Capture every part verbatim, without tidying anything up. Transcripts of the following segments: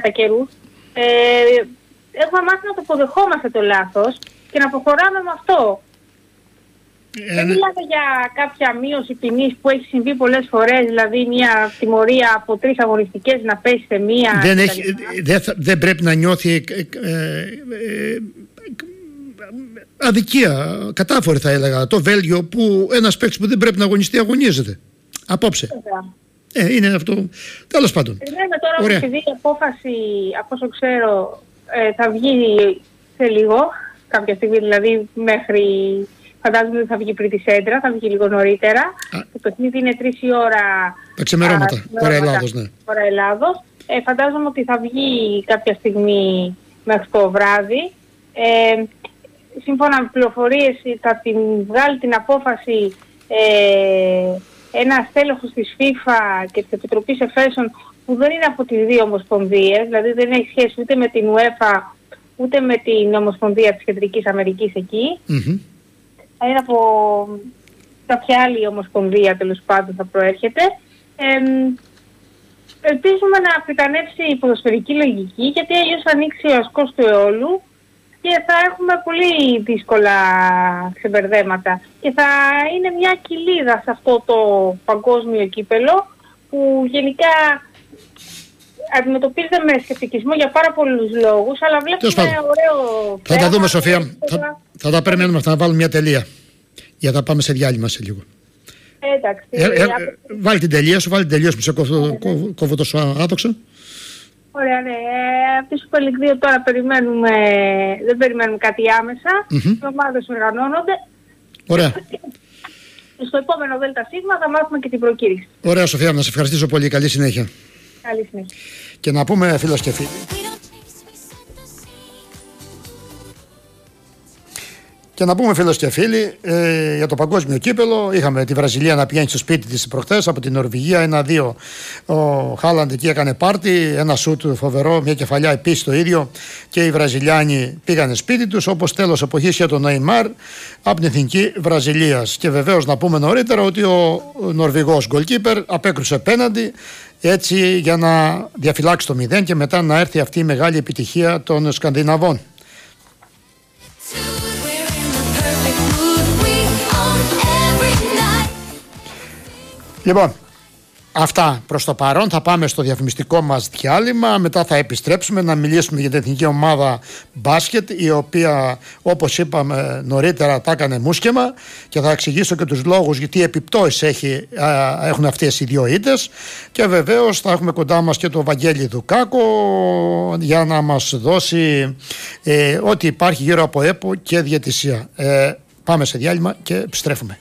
κατά καιρούς, ε, έχουμε μάθει να το αποδεχόμαστε το λάθος και να προχωράμε με αυτό. Ε, δεν μιλάμε για κάποια μείωση ποινής που έχει συμβεί πολλές φορές, δηλαδή μια τιμωρία από τρεις αγωνιστικές να πέσει σε μία. Δεν, έχει, δεν, θα, δεν πρέπει να νιώθει ε, ε, ε, αδικία, κατάφορη θα έλεγα, το Βέλγιο, που ένας παίκτης που δεν πρέπει να αγωνιστεί αγωνίζεται απόψε. Ε, είναι αυτό. Τέλος πάντων. Περιμένουμε τώρα, επειδή η απόφαση, από όσο ξέρω, ε, θα βγει σε λίγο, κάποια στιγμή δηλαδή μέχρι... Φαντάζομαι ότι θα βγει πριν τη Σέντρα, θα βγει λίγο νωρίτερα. Α. Το παιχνίδι είναι τρεις η ώρα. Τα ξημερώματα, ώρα Ελλάδος, ναι. Ώρα Ελλάδος. Ε, φαντάζομαι ότι θα βγει κάποια στιγμή μέχρι το βράδυ. Ε, σύμφωνα με πληροφορίες θα την βγάλει την απόφαση ε, ένα στέλεχος της FIFA και της Επιτροπής Εφέσεων που δεν είναι από τις δύο ομοσπονδίες, δηλαδή δεν έχει σχέση ούτε με την UEFA ούτε με την Ομοσπονδία της Κεντρικής Αμερικής εκεί. Mm-hmm. Είναι από κάποια άλλη ομοσπονδία, τέλος πάντων, θα προέρχεται. Ε, ελπίζουμε να πριτανεύσει η ποδοσφαιρική λογική, γιατί αλλιώς θα ανοίξει ο ασκός του αιώλου και θα έχουμε πολύ δύσκολα ξεμπερδέματα. Και θα είναι μια κοιλίδα σε αυτό το παγκόσμιο κύπελο, που γενικά αντιμετωπίζεται με σκεπτικισμό για πάρα πολλούς λόγους, αλλά βλέπουμε ωραίο... Θα τα δούμε, Σοφία. Θα, θα τα περιμένουμε αυτά, να βάλουμε μια τελεία. Για να πάμε σε διάλειμμα σε λίγο. Εντάξει. Ε, ε, ε, βάλει την τελεία σου, βάλει την τελεία σου που σε κόβω, κόβω, κόβω τόσο άδοξα. Ωραία, ναι. Ε, από τη Super League δύο τώρα περιμένουμε, δεν περιμένουμε κάτι άμεσα. Mm-hmm. Οι ομάδες οργανώνονται. Ωραία. Στο επόμενο ΔΣ θα μάθουμε και την προκήρυξη. Ωραία, Σοφία, να σε ευχαριστήσω πολύ. Καλή συνέχεια. Καλή συνέχεια. Και να πούμε, φίλος και φίλοι, και να πούμε φίλος και φίλοι ε, για το παγκόσμιο κύπελο. Είχαμε τη Βραζιλία να πηγαίνει στο σπίτι της προχθές από την Νορβηγία ένα δύο. Ο Χάλαντ εκεί έκανε πάρτι, ένα σούτ φοβερό, μια κεφαλιά επίσης το ίδιο, και οι Βραζιλιάνοι πήγανε σπίτι τους, όπως τέλος εποχής για τον Νεϊμάρ από την εθνική Βραζιλίας. Και βεβαίως να πούμε νωρίτερα ότι ο Νορβηγός γκολκίπερ απέκρουσε πέναντι, έτσι για να διαφυλάξει το μηδέν και μετά να έρθει αυτή η μεγάλη επιτυχία των Σκανδιναβών. Λοιπόν, αυτά προς το παρόν. Θα πάμε στο διαφημιστικό μας διάλειμμα. Μετά θα επιστρέψουμε να μιλήσουμε για την εθνική ομάδα μπάσκετ, η οποία, όπως είπαμε νωρίτερα, τα έκανε μουσκεμα, και θα εξηγήσω και τους λόγους γιατί επιπτώσεις έχει, α, έχουν αυτές οι δύο ήττες. Και βεβαίως θα έχουμε κοντά μας και τον Βαγγέλη Δουκάκο για να μας δώσει ε, ό,τι υπάρχει γύρω από ΕΠΟ και διαιτησία. Ε, πάμε σε διάλειμμα και επιστρέφουμε.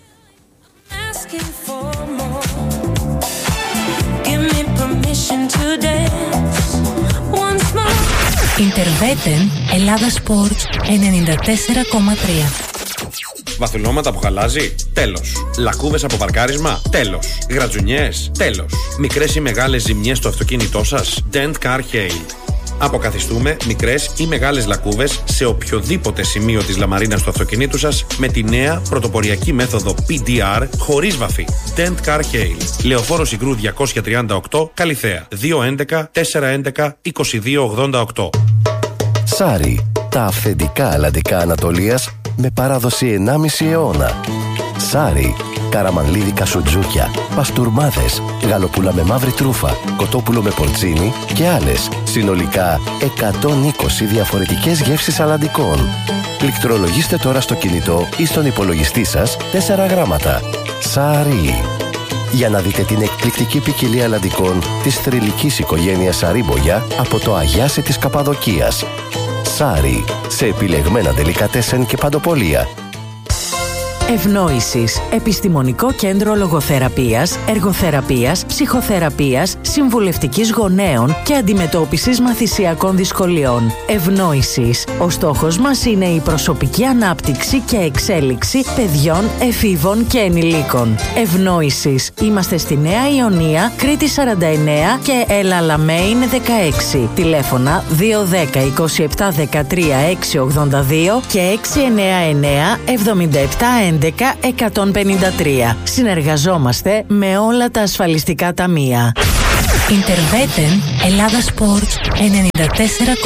Ιντερβέτεν Ελλάδα Sports ενενήντα τέσσερα κόμμα τρία. Βαθουλώματα από γαλάζι? Τέλος. Λακκούβες από παρκάρισμα? Τέλος. Γρατζουνιές? Τέλος. Μικρές ή μεγάλες ζημιές στο αυτοκίνητό σας? Dent Car Hail. Αποκαθιστούμε μικρές ή μεγάλες λακκούβες σε οποιοδήποτε σημείο της λαμαρίνας του αυτοκινήτου σας με τη νέα πρωτοποριακή μέθοδο πι ντι αρ χωρίς βαφή. Dent Car Hail. Λεωφόρο Συγκρού διακόσια τριάντα οκτώ, Καλιθέα. δύο έντεκα τετρακόσια έντεκα είκοσι δύο ογδόντα οκτώ. Σάρι. Τα αυθεντικά αλλαντικά Ανατολίας με παράδοση ενάμιση αιώνα. Σάρι. Καραμανλίδικα σουτζούκια, παστούρμάδες, γαλοπούλα με μαύρη τρούφα, κοτόπουλο με πορτσίνι και άλλες. Συνολικά εκατόν είκοσι διαφορετικές γεύσεις αλλαντικών. Πληκτρολογήστε τώρα στο κινητό ή στον υπολογιστή σας τέσσερα γράμματα. Σάρι. Για να δείτε την εκπληκτική ποικιλία αλλαντικών της θρυλικής οικογένειας Σαρίμπογια από το Αγιάσι της Καπαδοκίας. Σάρι. Σε επιλεγμένα ντελικατέσεν και παντοπολία. Ευνόησης. Επιστημονικό κέντρο λογοθεραπείας, εργοθεραπείας, ψυχοθεραπείας, συμβουλευτικής γονέων και αντιμετώπισης μαθησιακών δυσκολιών. Ευνόησης. Ο στόχος μας είναι η προσωπική ανάπτυξη και εξέλιξη παιδιών, εφήβων και ενηλίκων. Ευνόησης. Είμαστε στη Νέα Ιωνία, Κρήτη σαράντα εννέα και Ελαλαμέιν δεκαέξι. Τηλέφωνα δύο ένα μηδέν είκοσι επτά δεκατρία έξι ογδόντα δύο και έξι εννέα εννέα εβδομήντα επτά έντεκα εκατόν πενήντα τρία. Συνεργαζόμαστε με όλα τα ασφαλιστικά ταμεία. Ιντερβέτεν Ελλάδα Σπορτ ενενήντα τέσσερα